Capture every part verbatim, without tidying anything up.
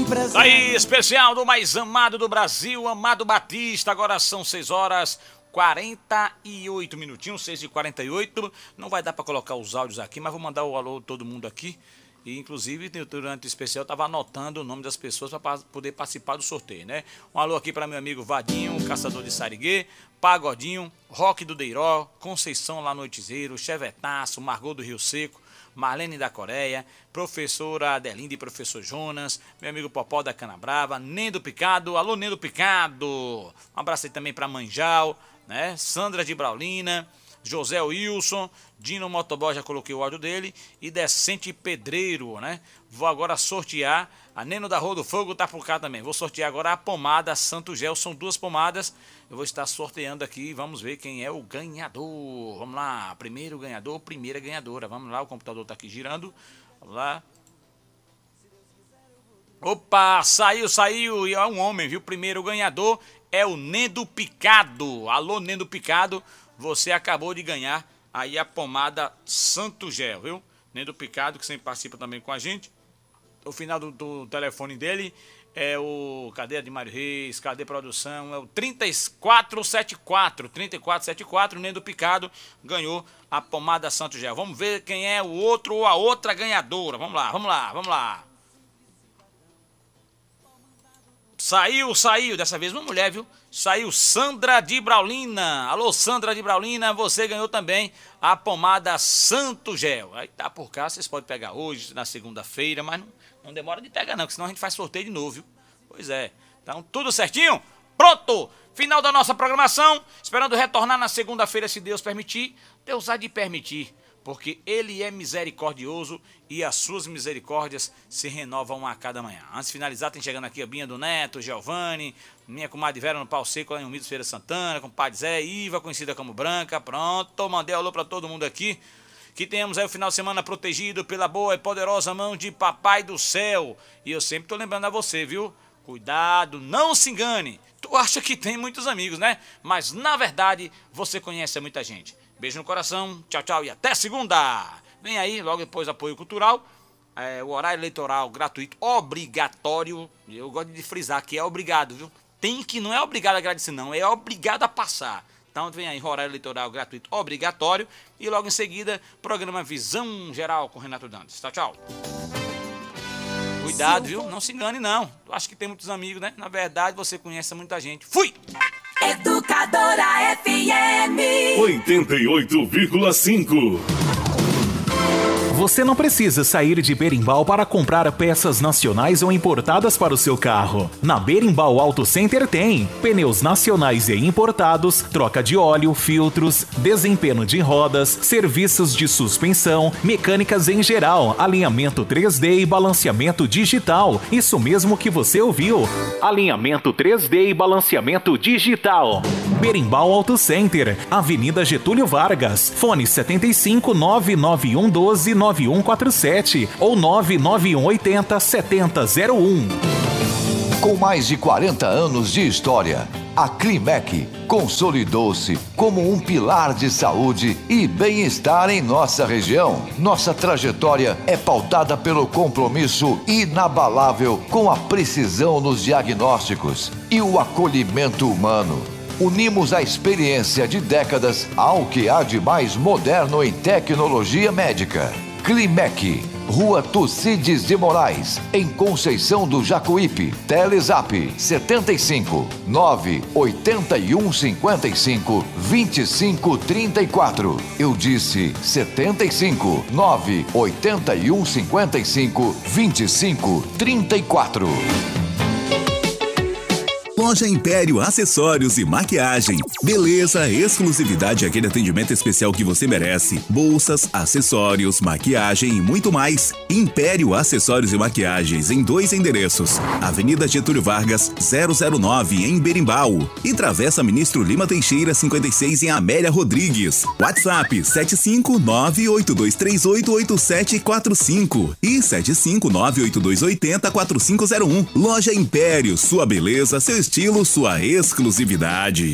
Tá aí, especial do mais amado do Brasil, Amado Batista. Agora são seis horas e quarenta e oito minutinhos, seis e quarenta e oito. Não vai dar pra colocar os áudios aqui, mas vou mandar o alô todo mundo aqui. E inclusive durante o especial eu tava anotando o nome das pessoas para poder participar do sorteio, né? Um alô aqui para meu amigo Vadinho, caçador de Sariguê, Pagodinho, Roque do Deiró, Conceição lá no Oitizeiro, Chevetaço, Margot do Rio Seco, Marlene da Coreia, professora Adelinda e professor Jonas, meu amigo Popó da Canabrava, Nendo Picado, alô Nendo Picado, um abraço aí também para Manjal, né? Sandra de Braulina, José Wilson, Dino Motoboy, já coloquei o áudio dele, e Decente Pedreiro, né? Vou agora sortear, a Neno da Rua do Fogo tá por cá também, vou sortear agora a pomada Santo Gel, são duas pomadas, eu vou estar sorteando aqui, vamos ver quem é o ganhador, vamos lá, primeiro ganhador, primeira ganhadora, vamos lá, o computador tá aqui girando, vamos lá. Opa, saiu, saiu, e é um homem, viu? Primeiro ganhador é o Nendo Picado, alô Nendo Picado, você acabou de ganhar aí a pomada Santo Gel, viu? Nendo Picado, que sempre participa também com a gente. O final do, do telefone dele é o... Cadê a de Mário Reis? Cadê a produção? É o trinta e quatro setenta e quatro. trinta e quatro setenta e quatro, Nendo Picado ganhou a pomada Santo Gel. Vamos ver quem é o outro ou a outra ganhadora. Vamos lá, vamos lá, vamos lá. Saiu, saiu, dessa vez uma mulher, viu? Saiu Sandra de Braulina. Alô, Sandra de Braulina, você ganhou também a pomada Santo Gel. Aí tá por cá, vocês podem pegar hoje, na segunda-feira, mas não, não demora de pegar não, porque senão a gente faz sorteio de novo, viu? Pois é. Então, tudo certinho? Pronto! Final da nossa programação, esperando retornar na segunda-feira, se Deus permitir. Deus há de permitir, porque Ele é misericordioso e as suas misericórdias se renovam a cada manhã. Antes de finalizar, tem chegando aqui a Binha do Neto, Giovanni, minha comadre Vera no Pau Seco, lá em Unidos Feira Santana, com Padre Zé, Iva, conhecida como Branca. Pronto, mandei alô pra todo mundo aqui. Que tenhamos aí o final de semana protegido pela boa e poderosa mão de Papai do Céu. E eu sempre tô lembrando a você, viu? Cuidado, não se engane. Tu acha que tem muitos amigos, né? Mas na verdade, você conhece muita gente. Beijo no coração, tchau, tchau e até segunda. Vem aí, logo depois apoio cultural, é, o horário eleitoral gratuito, obrigatório. Eu gosto de frisar que é obrigado, viu? Tem que, não é obrigado a agradecer não, é obrigado a passar. Então vem aí, horário eleitoral gratuito, obrigatório. E logo em seguida, programa Visão Geral com Renato Dantas. Tchau, tchau. Cuidado, viu? Não se engane não. Eu acho que tem muitos amigos, né? Na verdade, você conhece muita gente. Fui! Educadora F M oitenta e oito vírgula cinco. Você não precisa sair de Berimbau para comprar peças nacionais ou importadas para o seu carro. Na Berimbau Auto Center tem pneus nacionais e importados, troca de óleo, filtros, desempenho de rodas, serviços de suspensão, mecânicas em geral, alinhamento três D e balanceamento digital. Isso mesmo que você ouviu. Alinhamento três D e balanceamento digital. Berimbau Auto Center, Avenida Getúlio Vargas, fone setenta e cinco, nove nove um um doze, nove um quatro sete ou nove nove um oito zero, sete zero zero um. Com mais de quarenta anos de história, a Climec consolidou-se como um pilar de saúde e bem-estar em nossa região. Nossa trajetória é pautada pelo compromisso inabalável com a precisão nos diagnósticos e o acolhimento humano. Unimos a experiência de décadas ao que há de mais moderno em tecnologia médica. Climec, Rua Tucídides de Moraes, em Conceição do Jacuípe. Telezap setenta e cinco, nove oito um cinco cinco, dois cinco três quatro. Eu disse setenta e cinco, nove oito um cinco cinco, dois cinco três quatro. Loja Império Acessórios e Maquiagem. Beleza, exclusividade e aquele atendimento especial que você merece. Bolsas, acessórios, maquiagem e muito mais. Império Acessórios e Maquiagens em dois endereços. Avenida Getúlio Vargas, zero zero nove em Berimbau. E Travessa Ministro Lima Teixeira, cinquenta e seis em Amélia Rodrigues. WhatsApp sete cinco nove oito dois três oito oito sete quatro cinco e sete cinco nove oito dois oito zero quatro cinco zero um. Loja Império, sua beleza, seu estilo, sua exclusividade.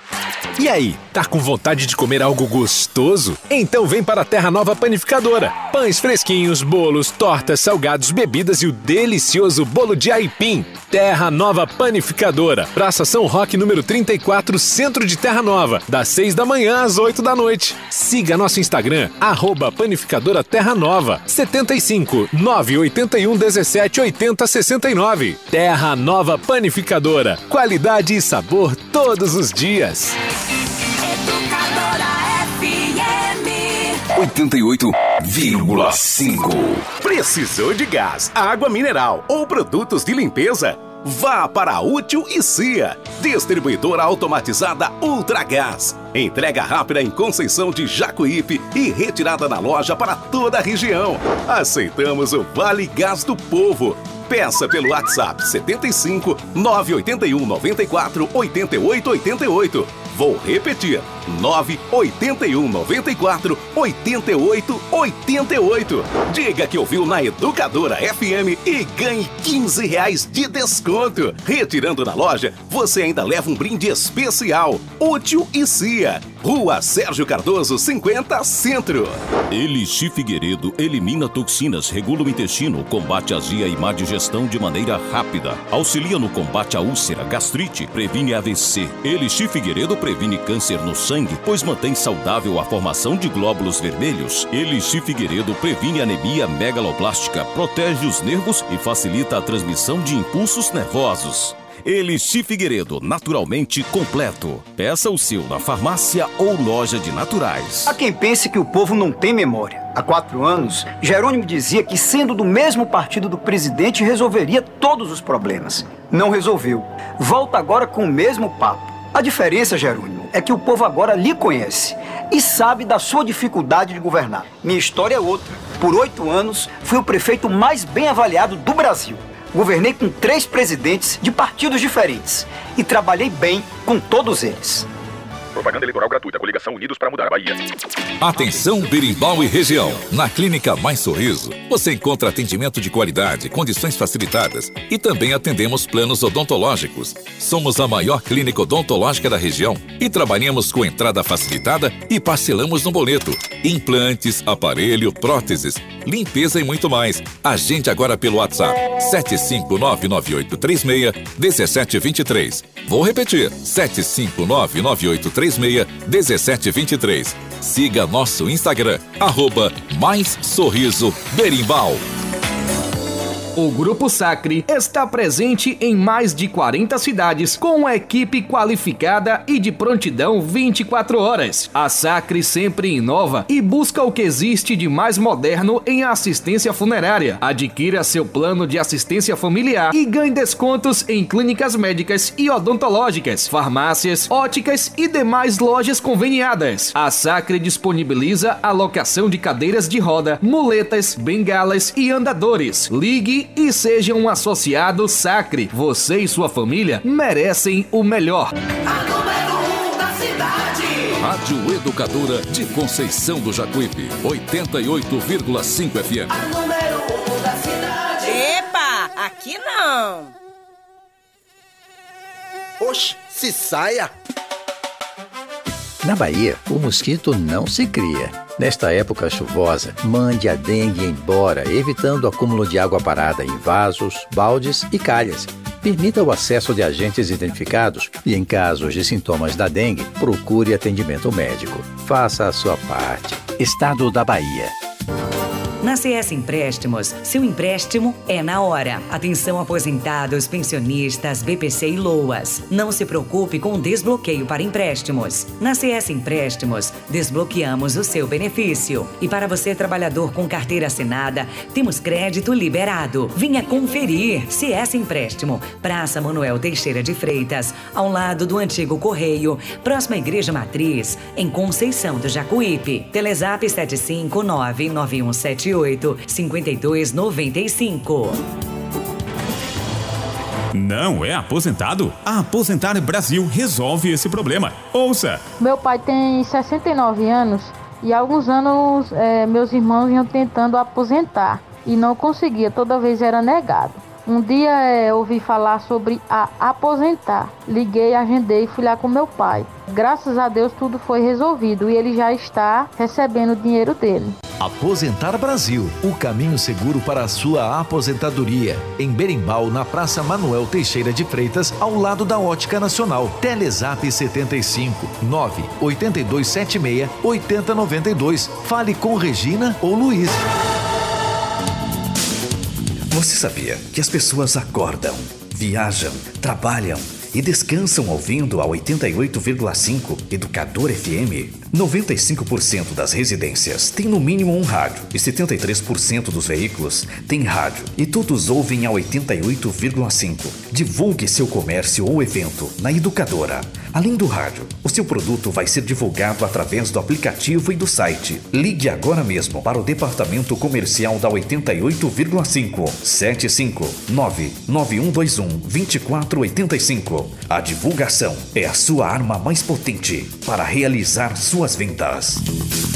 E aí, tá com vontade de comer algo gostoso? Então vem para a Terra Nova Panificadora. Pães fresquinhos, bolos, tortas, salgados, bebidas e o delicioso bolo de aipim. Terra Nova Panificadora. Praça São Roque, número trinta e quatro, Centro de Terra Nova. Das seis da manhã às oito da noite. Siga nosso Instagram, arroba Panificadora Terra Nova. setenta e cinco, nove oitenta e um, dezessete, oitenta, sessenta e nove. Terra Nova Panificadora. Qualidade e sabor todos os dias. oitenta e oito vírgula cinco. Precisou de gás, água mineral ou produtos de limpeza? Vá para a Útil e Cia, distribuidora automatizada Ultragás. Entrega rápida em Conceição de Jacuípe e retirada na loja para toda a região. Aceitamos o Vale Gás do Povo. Peça pelo WhatsApp setenta e cinco, nove oitenta e um, noventa e quatro, oitenta e oito, oitenta e oito. Vou repetir, nove oitenta e um, noventa e quatro, oitenta e oito, oitenta e oito. Diga que ouviu na Educadora F M e ganhe quinze reais de desconto. Retirando na loja, você ainda leva um brinde especial. Útil e Cia, Rua Sérgio Cardoso, cinquenta, Centro. Elixir Figueiredo elimina toxinas, regula o intestino, combate azia e má digestão de maneira rápida. Auxilia no combate à úlcera, gastrite, previne A V C. Elixir Figueiredo previne câncer no sangue, pois mantém saudável a formação de glóbulos vermelhos. Elixir Figueiredo previne anemia megaloblástica, protege os nervos e facilita a transmissão de impulsos nervosos. Elixir Figueiredo, naturalmente completo. Peça o seu na farmácia ou loja de naturais. Há quem pense que o povo não tem memória. Há quatro anos, Jerônimo dizia que, sendo do mesmo partido do presidente, resolveria todos os problemas. Não resolveu. Volta agora com o mesmo papo. A diferença, Jerônimo, é que o povo agora lhe conhece e sabe da sua dificuldade de governar. Minha história é outra. Por oito anos, fui o prefeito mais bem avaliado do Brasil. Governei com três presidentes de partidos diferentes e trabalhei bem com todos eles. Propaganda eleitoral gratuita. Coligação Unidos para Mudar a Bahia. Atenção Berimbau e região. Na Clínica Mais Sorriso, você encontra atendimento de qualidade, condições facilitadas e também atendemos planos odontológicos. Somos a maior clínica odontológica da região e trabalhamos com entrada facilitada e parcelamos no boleto. Implantes, aparelho, próteses, limpeza e muito mais. Agende agora pelo WhatsApp sete cinco nove, nove oito três seis, um sete dois três. Vou repetir, sete cinco nove, nove oito três seis, um sete dois três. Siga nosso Instagram, arroba Mais Sorriso Berimbau. O Grupo Sacre está presente em mais de quarenta cidades com uma equipe qualificada e de prontidão vinte e quatro horas. A Sacre sempre inova e busca o que existe de mais moderno em assistência funerária. Adquira seu plano de assistência familiar e ganhe descontos em clínicas médicas e odontológicas, farmácias, óticas e demais lojas conveniadas. A Sacre disponibiliza a locação de cadeiras de roda, muletas, bengalas e andadores. Ligue e seja um associado Sacre. Você e sua família merecem o melhor. A número um da cidade. Rádio Educadora de Conceição do Jacuípe, oitenta e oito vírgula cinco F M. A número um da cidade. Epa, aqui não. Oxe, se saia. Na Bahia, o mosquito não se cria. Nesta época chuvosa, mande a dengue embora, evitando o acúmulo de água parada em vasos, baldes e calhas. Permita o acesso de agentes identificados e, em casos de sintomas da dengue, procure atendimento médico. Faça a sua parte. Estado da Bahia. Na C S Empréstimos, seu empréstimo é na hora. Atenção aposentados, pensionistas, B P C e LOAS. Não se preocupe com o desbloqueio para empréstimos. Na C S Empréstimos, desbloqueamos o seu benefício. E para você, trabalhador com carteira assinada, temos crédito liberado. Venha conferir. C S Empréstimo, Praça Manuel Teixeira de Freitas, ao lado do antigo Correio, próxima à Igreja Matriz, em Conceição do Jacuípe. Telezap sete cinco nove, nove um sete oito, cinco dois nove cinco. Não é aposentado? A Aposentar Brasil resolve esse problema. Ouça! Meu pai tem sessenta e nove anos e há alguns anos é, meus irmãos iam tentando aposentar e não conseguia, toda vez era negado. Um dia é, ouvi falar sobre a aposentar. Liguei, agendei e fui lá com meu pai. Graças a Deus tudo foi resolvido e ele já está recebendo o dinheiro dele. Aposentar Brasil, o caminho seguro para a sua aposentadoria. Em Berimbau, na Praça Manuel Teixeira de Freitas, ao lado da Ótica Nacional. Telezap setenta e cinco, nove oito dois sete seis, oito zero nove dois. Fale com Regina ou Luiz. Você sabia que as pessoas acordam, viajam, trabalham e descansam ouvindo a oitenta e oito vírgula cinco Educador F M? noventa e cinco por cento das residências têm no mínimo um rádio e setenta e três por cento dos veículos têm rádio e todos ouvem a oitenta e oito vírgula cinco. Divulgue seu comércio ou evento na Educadora. Além do rádio, o seu produto vai ser divulgado através do aplicativo e do site. Ligue agora mesmo para o departamento comercial da oitenta e oito vírgula cinco, sete cinco nove nove um dois um dois quatro oito cinco. A divulgação é a sua arma mais potente para realizar suas vendas.